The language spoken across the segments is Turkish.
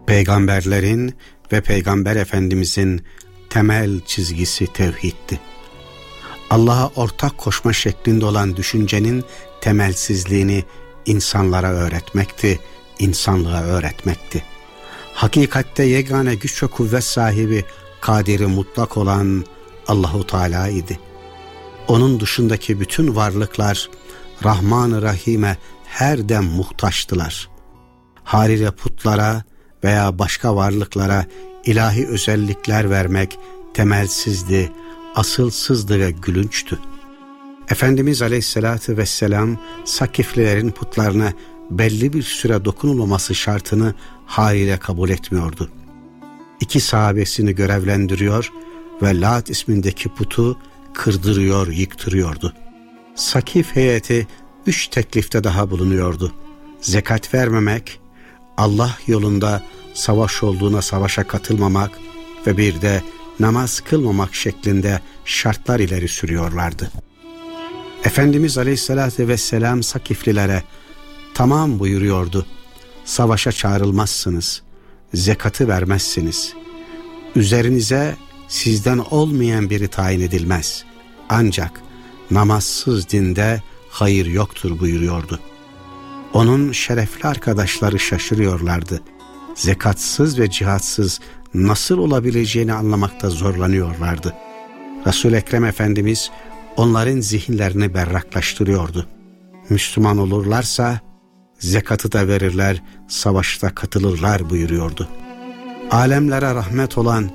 Peygamberlerin ve Peygamber Efendimizin temel çizgisi tevhiddi. Allah'a ortak koşma şeklinde olan düşüncenin temelsizliğini insanlara öğretmekti, insanlığa öğretmekti. Hakikatte yegane güç ve kuvvet sahibi, kadiri mutlak olan Allahu Teala idi. Onun dışındaki bütün varlıklar Rahman-ı Rahim'e her dem muhtaçtılar. Harire putlara veya başka varlıklara ilahi özellikler vermek temelsizdi, asılsızdı ve gülünçtü. Efendimiz Aleyhisselatü Vesselam Sakiflilerin putlarına belli bir süre dokunulmaması şartını haliyle kabul etmiyordu. 2 sahabesini görevlendiriyor ve Lat ismindeki putu kırdırıyor, yıktırıyordu. Sakif heyeti 3 teklifte daha bulunuyordu. Zekat vermemek, Allah yolunda savaş olduğuna savaşa katılmamak ve bir de namaz kılmamak şeklinde şartlar ileri sürüyorlardı. Efendimiz Aleyhisselatü Vesselam Sakiflilere tamam buyuruyordu. Savaşa çağrılmazsınız, zekatı vermezsiniz. Üzerinize sizden olmayan biri tayin edilmez. Ancak namazsız dinde hayır yoktur buyuruyordu. Onun şerefli arkadaşları şaşırıyorlardı. Zekatsız ve cihatsız nasıl olabileceğini anlamakta zorlanıyorlardı. Resul-i Ekrem Efendimiz onların zihinlerini berraklaştırıyordu. Müslüman olurlarsa zekatı da verirler, savaşta katılırlar buyuruyordu. Alemlere rahmet olan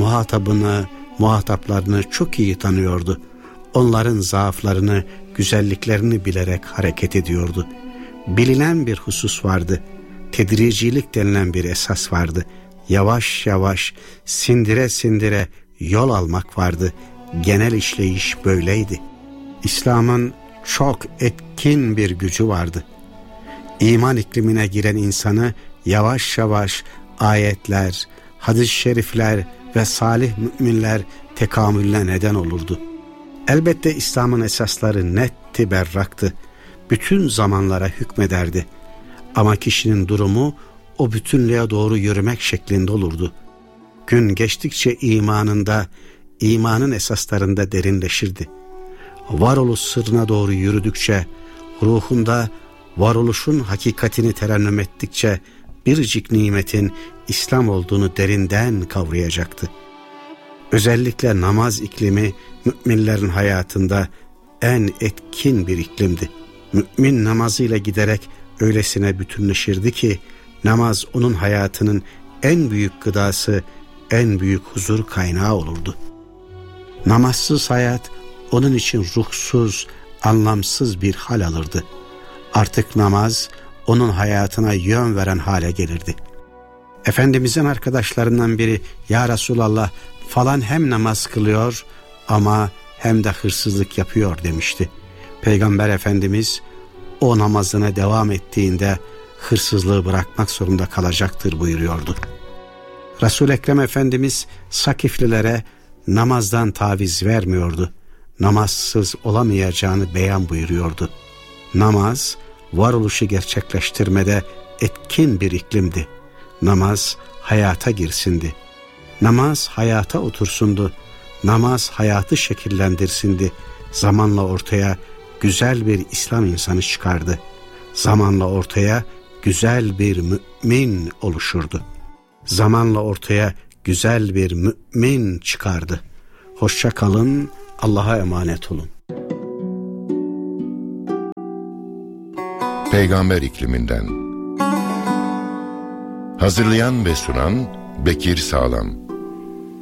muhataplarını çok iyi tanıyordu. Onların zaaflarını, güzelliklerini bilerek hareket ediyordu. Bilinen bir husus vardı. Tedricilik denilen bir esas vardı. Yavaş yavaş, sindire sindire yol almak vardı. Genel işleyiş böyleydi. İslam'ın çok etkin bir gücü vardı. İman iklimine giren insanı yavaş yavaş ayetler, hadis-i şerifler ve salih müminler tekamülüne neden olurdu. Elbette İslam'ın esasları netti, berraktı. Bütün zamanlara hükmederdi. Ama kişinin durumu o bütünlüğe doğru yürümek şeklinde olurdu. Gün geçtikçe imanın esaslarında derinleşirdi. Varoluş sırrına doğru yürüdükçe, ruhunda varoluşun hakikatini terennüm ettikçe biricik nimetin İslam olduğunu derinden kavrayacaktı. Özellikle namaz iklimi müminlerin hayatında en etkin bir iklimdi. Mümin namazıyla giderek öylesine bütünleşirdi ki namaz onun hayatının en büyük gıdası, en büyük huzur kaynağı olurdu. Namazsız hayat onun için ruhsuz, anlamsız bir hal alırdı. Artık namaz onun hayatına yön veren hale gelirdi. Efendimizin arkadaşlarından biri, "Ya Resulallah, falan hem namaz kılıyor ama hem de hırsızlık yapıyor" demişti. Peygamber Efendimiz o namazına devam ettiğinde hırsızlığı bırakmak zorunda kalacaktır buyuruyordu. Resul-i Ekrem Efendimiz Sakiflilere namazdan taviz vermiyordu. Namazsız olamayacağını beyan buyuruyordu. Namaz varoluşu gerçekleştirmede etkin bir iklimdi. Namaz hayata girsindi. Namaz hayata otursundu. Namaz hayatı şekillendirsindi. Zamanla ortaya güzel bir İslam insanı çıkardı. Zamanla ortaya güzel bir mümin oluşurdu. Zamanla ortaya güzel bir mümin çıkardı. Hoşça kalın, Allah'a emanet olun. Peygamber ikliminden. Hazırlayan ve sunan Bekir Sağlam.